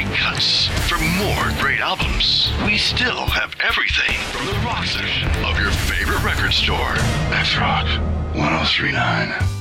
cuts. For more great albums, we still have everything from the rock section of your favorite record store. That's Rock 1039.